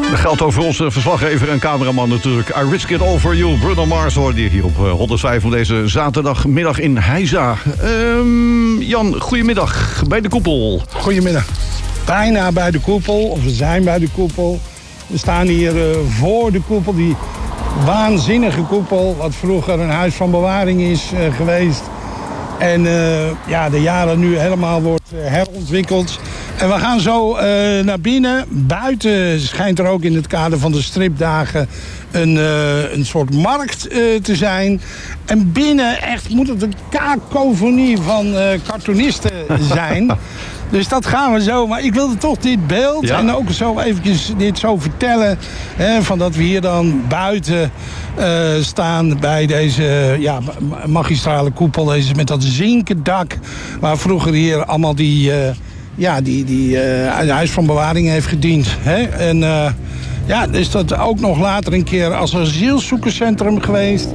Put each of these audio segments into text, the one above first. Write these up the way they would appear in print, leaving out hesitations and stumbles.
Dat geldt ook voor onze verslaggever en cameraman natuurlijk. I Risk It All For You, Bruno Mars hoorde je hier op 105 van deze zaterdagmiddag in Heisa. Jan, goedemiddag bij de koepel. Goedemiddag. Bijna bij de koepel, of we zijn bij de koepel. We staan hier voor de koepel, die waanzinnige koepel, wat vroeger een huis van bewaring is geweest. En de jaren nu helemaal wordt herontwikkeld. En we gaan zo naar binnen. Buiten schijnt er ook in het kader van de stripdagen een soort markt te zijn. En binnen echt moet het een kakofonie van cartoonisten zijn. Dus dat gaan we zo. Maar ik wilde toch dit beeld en ook zo eventjes dit zo vertellen. Van dat we hier dan buiten staan bij deze magistrale koepel. Deze met dat zinken dak. Waar vroeger hier allemaal die huis van bewaring heeft gediend. En is dat ook nog later een keer als asielzoekerscentrum geweest.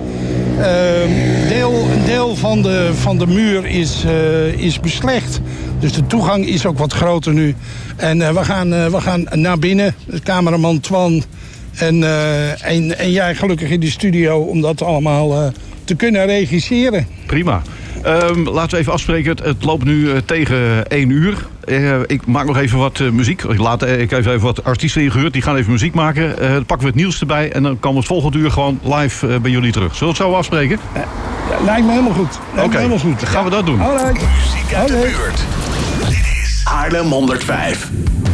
Een deel van de muur is beslecht. Dus de toegang is ook wat groter nu. En we gaan naar binnen. De cameraman Twan en jij gelukkig in de studio om dat allemaal te kunnen regisseren. Prima. Laten we even afspreken. Het loopt nu tegen 1 uur. Ik maak nog even wat muziek. Ik heb even wat artiesten ingehuurd. Die gaan even muziek maken. Dan pakken we het nieuws erbij. En dan komen we het volgende uur gewoon live bij jullie terug. Zullen we het zo afspreken? Lijkt me helemaal goed. Oké, dan gaan we dat doen. Alright. Muziek uit de buurt. Dit is Haarlem 105.